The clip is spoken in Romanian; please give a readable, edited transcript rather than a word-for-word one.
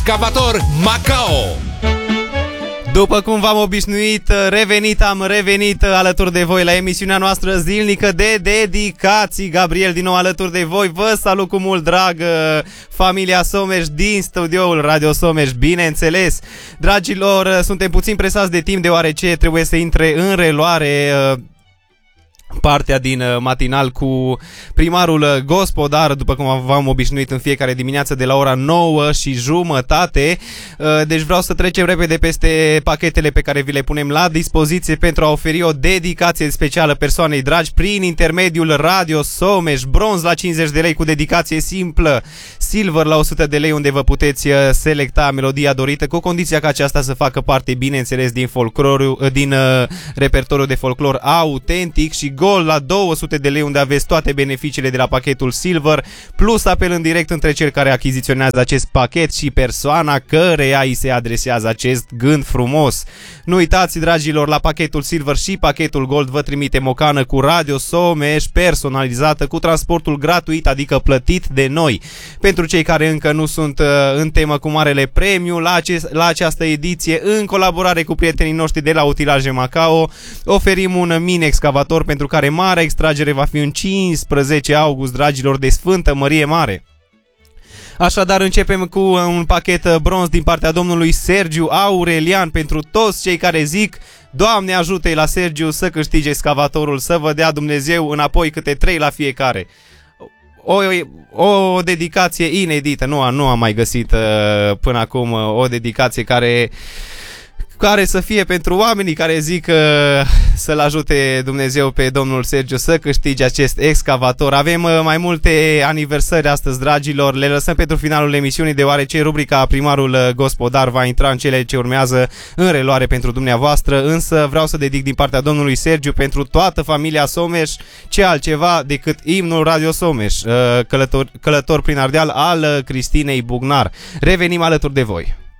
Excavator Macao. După cum v-am obișnuit, am revenit alături de voi la emisiunea noastră zilnică de dedicații. Gabriel din nou alături de voi. Vă salut cu mult drag, familia Someș din studioul Radio Someș, bineînțeles. Dragilor, suntem puțin presați de timp deoarece trebuie să intre în reluare partea din matinal cu primarul Gospodar, după cum v-am obișnuit în fiecare dimineață de la ora 9:30. Deci vreau să trecem repede peste pachetele pe care vi le punem la dispoziție pentru a oferi o dedicație specială persoanei dragi prin intermediul Radio Someș. Bronz la 50 de lei cu dedicație simplă, silver la 100 de lei unde vă puteți selecta melodia dorită, cu condiția ca aceasta să facă parte, bineînțeles, din repertoriul de folclor autentic, și gold la 200 de lei unde aveți toate beneficiile de la pachetul silver, plus apel în direct între cel care achiziționează acest pachet și persoana căreia îi se adresează acest gând frumos. Nu uitați, dragilor, la pachetul silver și pachetul gold vă trimitem o cană cu Radio Someș personalizată cu transportul gratuit, adică plătit de noi. Pentru cei care încă nu sunt în temă cu marele premiu, la această ediție, în colaborare cu prietenii noștri de la Utilaje Macao, oferim un mini excavator pentru care marea extragere va fi în 15 august, dragilor, de Sfântă Mărie Mare. Așadar, începem cu un pachet bronz din partea domnului Sergiu Aurelian pentru toți cei care zic: Doamne ajută-i la Sergiu să câștige excavatorul, să vă dea Dumnezeu înapoi câte 3 la fiecare. O dedicație inedită, nu am mai găsit până acum o dedicație care să fie pentru oamenii care zic să-l ajute Dumnezeu pe domnul Sergiu să câștige acest excavator. Avem mai multe aniversări astăzi, dragilor, le lăsăm pentru finalul emisiunii, deoarece rubrica Primarul Gospodar va intra în cele ce urmează în reluare pentru dumneavoastră, însă vreau să dedic din partea domnului Sergiu pentru toată familia Someș ce altceva decât imnul Radio Someș, călător prin Ardeal al Cristinei Bugnar. Revenim alături de voi.